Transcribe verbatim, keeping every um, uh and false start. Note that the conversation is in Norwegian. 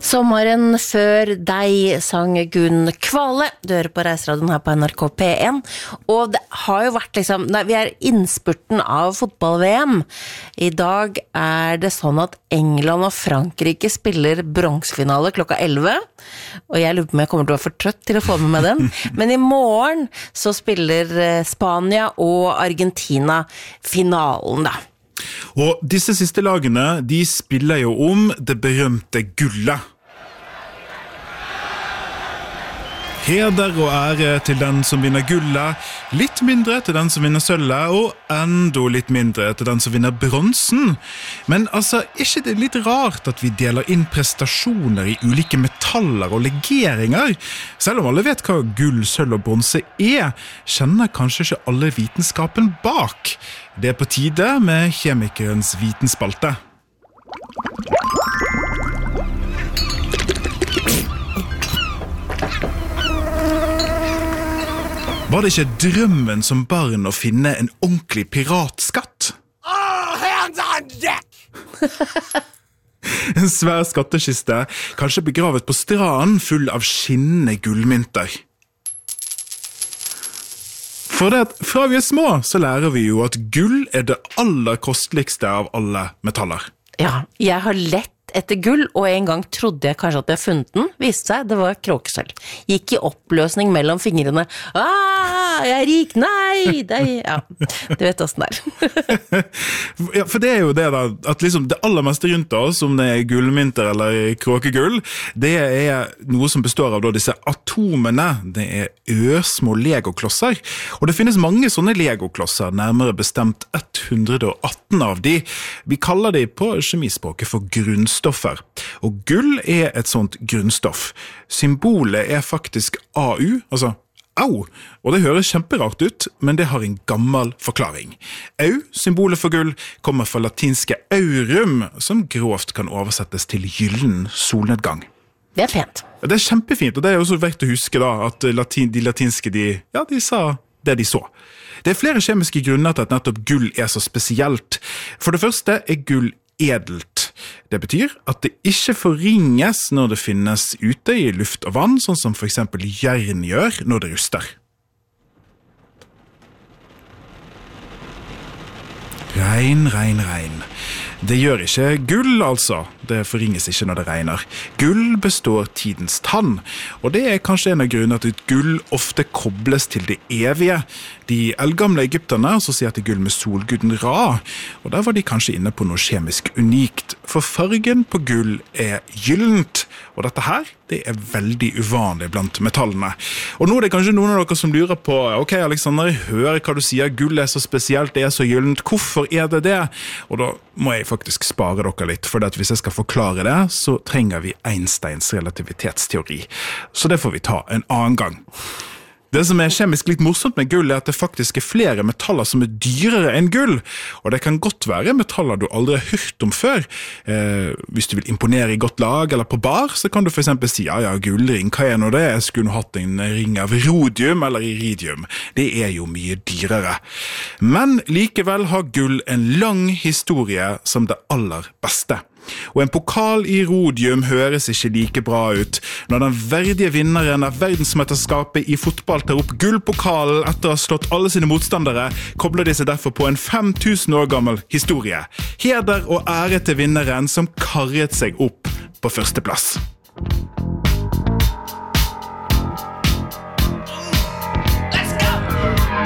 Sommeren før deg sang Gunn Kvale. Du hører på Reiseradioen her på N R K P en. Og det har jo vært liksom, nei, vi er innspurten av fotball-V M. I dag er det sånn at England og Frankrike spiller bronsefinale klokka elleve. Og jeg lurer på om jeg kommer til å være for trøtt til å få med meg den. Men i morgen så spiller Spania og Argentina finalen da. Og disse siste lagene, de spiller jo om det berømte gullet. Heder og ære til den som vinner gullet, litt mindre til den som vinner sølvet, og enda litt mindre til den som vinner bronsen. Men altså, er ikke det litt rart at vi deler inn prestasjoner i ulike metaller og legeringer? Selv om alle vet hva gull, sølv og bronse er, kjenner kanskje ikke alle vitenskapen bak. Det er på tide med kjemikerens vitenspalte. Var det ikke drømmen som barn å finne en ordentlig piratskatt? All hands on deck! En svær skattekiste, kanskje begravet på stranden full av skinnende gullmynter. For det at fra vi er små, så lærer vi jo at gull er det aller kosteligste av alle metaller. Ja, jeg har lett etter gull, og en gang trodde jeg kanskje at jeg funnet den. Viste seg, det var kråkesølv. Gikk i oppløsning mellom fingrene. Ah, jeg er rik, nei, deg. Ja, du vet hvordan det er. Ja, for det er jo det da, at liksom det aller meste rundt oss, om det er gullmynter eller kråkegull, det er noe som består av da, disse atomene. Det er ørsmå legoklosser. Og det finnes mange sånne legoklosser, nærmere bestemt ett hundre og atten av de. Vi kaller de på kjemispråket for grunnstoffer. Og gull er et sånt grunnstoff. Symbolet er faktisk A U, altså au, og det høres kjemperart ut, men det har en gammel forklaring. Au, symbolet for gull, kommer fra latinske aurum, som grovt kan oversettes til gyllen solnedgang. Det er fint. Det er kjempefint, og det er også verdt å huske da, at latin, de latinske, de, ja, de sa det de så. Det er flere kjemiske grunner til at nettopp gull er så spesielt. For det første er gull edelt. Det betyr at det ikke forringes når det finnes ute i luft og vann, sånn som for eksempel jern gjør når det ruster. Regn, regn, regn. Det gjør ikke gull, altså. Det forringes ikke når det regner. Gull består tidens tann, og det er kanskje en av grunnene til at gull ofte kobles til det evige. De eldgamle egypterne assosierte gull med solguden Ra, og der var de kanskje inne på noe kjemisk unikt, for fargen på gull er gyllent, og dette her, det er veldig uvanlig blant metallene. Og nå er det kanskje noen av dere som lurer på, ok Alexander, jeg hører hva du sier, gull er så spesielt, det er så gyllent, hvorfor er det det? Og da må jeg faktisk spare dere litt, for hvis jeg skal forklare det, så trenger vi Einsteins relativitetsteori. Så det får vi ta en annen gang. Det som er kjemisk litt morsomt med gull er at det faktisk er flere metaller som er dyrere enn gull, og det kan godt være metaller du aldri har hørt om før. Eh, hvis du vil imponere i godt lag eller på bar, så kan du for eksempel si, ja, ja, gullring, hva er nå det? Jeg skulle hatt en ring av rhodium eller iridium. Det er jo mye dyrere. Men likevel har gull en lang historie som det aller beste. Og en pokal i rhodium høres ikke like bra ut. Når den verdige vinneren av verdensmesterskapet i fotball tar opp gullpokalen etter å ha slått alle sine motstandere, kobler de seg derfor på en fem tusen år gammel historie. Heder og ære til vinneren som karret seg opp på første plass.